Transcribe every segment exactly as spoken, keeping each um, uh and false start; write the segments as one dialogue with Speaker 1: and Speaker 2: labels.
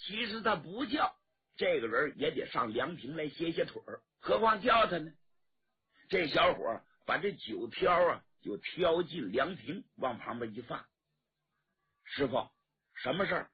Speaker 1: 其实他不叫，这个人也得上凉亭来歇歇腿儿，何况叫他呢？这小伙把这酒挑啊就挑进凉亭，往旁边一放。师傅，什么事儿？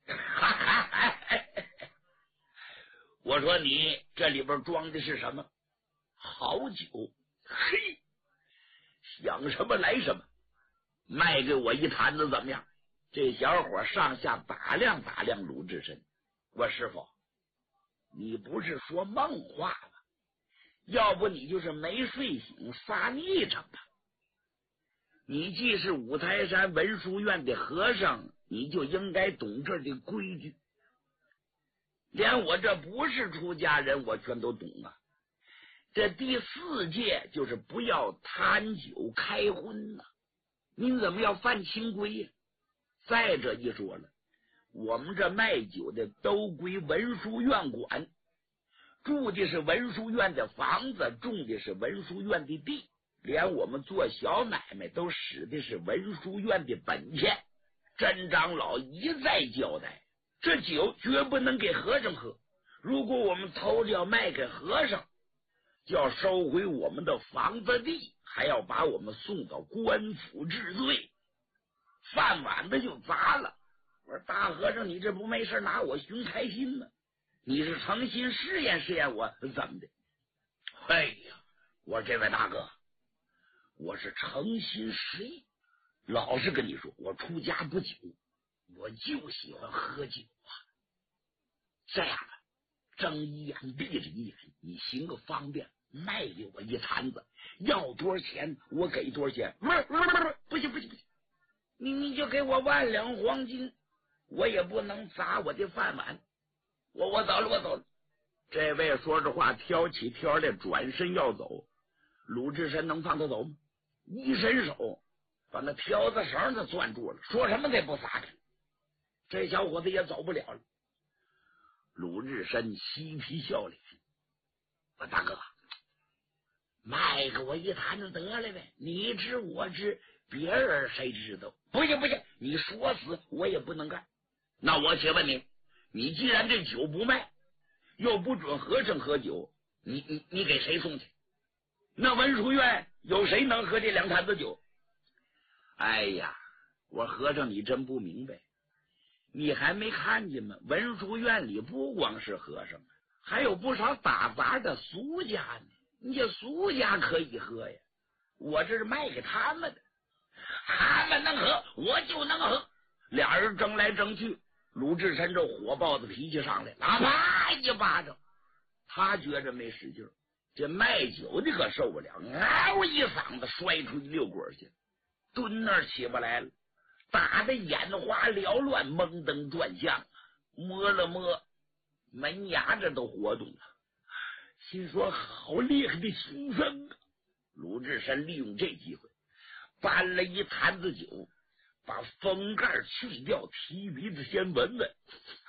Speaker 1: 我说你这里边装的是什么？好酒。嘿，想什么来什么，卖给我一坛子怎么样？这小伙上下打量打量鲁智深，我师傅，你不是说梦话吗？要不你就是没睡醒撒逆成吧？你既是五台山文殊院的和尚，你就应该懂这的规矩。连我这不是出家人我全都懂啊。这第四戒就是不要贪酒开荤呐、啊，您怎么要犯清规呀？再者一说了，我们这卖酒的都归文殊院管，住的是文殊院的房子，种的是文殊院的地，连我们做小买卖都使的是文殊院的本钱。真长老一再交代，这酒绝不能给和尚喝，如果我们偷着要卖给和尚，就要收回我们的房子地，还要把我们送到官府治罪，饭碗的就砸了。我说大和尚，你这不没事拿我寻开心呢？你是诚心试验试验我怎么的？哎呀，我说这位大哥，我是诚心实意，老实跟你说，我出家不久，我就喜欢喝酒啊。这样吧，睁一眼闭着一眼，你行个方便，卖给我一坛子，要多少钱我给多少钱。不是不是不是，不行不行不行，你你就给我万两黄金，我也不能砸我的饭碗。我我走了我走了。这位说着话挑起挑来转身要走，鲁智深能放他走吗？一伸手把那挑子绳子攥住了，说什么他也不撒开。这小伙子也走不了了。鲁智深嬉皮笑脸，我大哥，卖给我一坛子得了呗，你知我知，别人谁知道？不行不行，你说死我也不能干。那我且问你，你既然这酒不卖，又不准和尚喝酒，你你你给谁送去？那文殊院有谁能喝这两坛子酒？哎呀，我和尚你真不明白，你还没看见吗？文殊院里不光是和尚，还有不少打杂的俗家呢。你这俗家可以喝呀，我这是卖给他们的，他们能喝我就能喝。俩人争来争去，鲁智深这火爆的脾气上来了，啪一巴掌，他觉着没使劲，这卖酒的可受不了，嗷一嗓子摔出一溜滚去，蹲那儿起不来了，打得眼花缭乱，蒙登转向，摸了摸门牙，这都活动了，心说好厉害的书生啊！鲁智深利用这机会搬了一坛子酒，把封盖去掉，提鼻子先闻闻，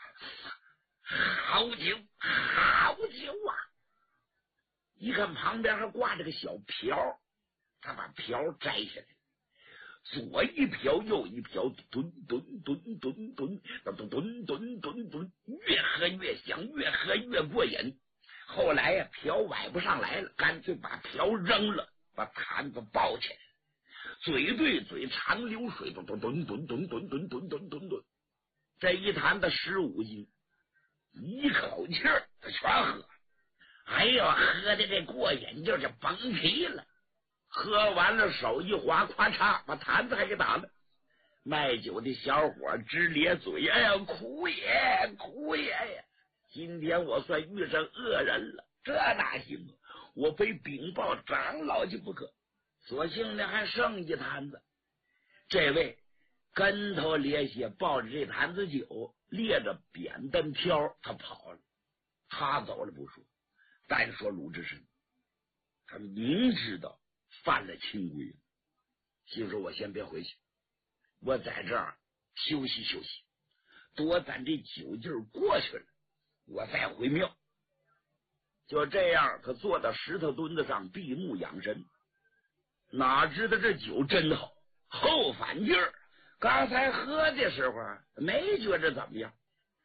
Speaker 1: 好酒好酒啊！一看旁边还挂着个小瓢，他把瓢摘下来，左一瓢右一瓢，吨吨吨吨吨吨吨吨吨吨，越喝越香，越喝越过瘾。后来呀、啊，瓢崴不上来了，干脆把瓢扔了，把坛子抱起来，嘴对嘴长流水，吨吨吨吨吨吨吨吨吨吨吨，这一坛子十五斤，一口气儿他全喝。哎呦，喝的这过瘾就是崩皮了。喝完了手一滑，咵嚓把坛子还给打了。卖酒的小伙直咧嘴，哎呀，苦也苦也呀！今天我算遇上恶人了，这哪行啊？我非禀报长老去不可。所幸呢还剩一坛子，这位跟头咧血，抱着这坛子酒，列着扁担挑，他跑了。他走了不说，单说鲁智深，他明知道犯了清规，心说我先别回去，我在这儿休息休息，多攒这酒劲儿过去了，我再回庙。就这样，他坐到石头墩子上闭目养神。哪知道这酒真好，后反劲儿。刚才喝的时候没觉着怎么样，